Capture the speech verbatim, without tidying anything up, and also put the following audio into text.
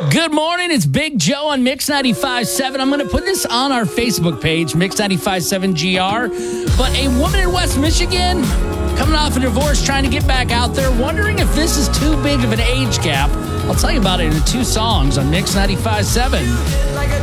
Good morning. It's Big Joe on Mix ninety-five point seven. I'm going to put this on our Facebook page, Mix ninety-five point seven G R. But a woman in West Michigan coming off a divorce, trying to get back out there, wondering if this is too big of an age gap. I'll tell you about it in two songs on Mix ninety-five point seven.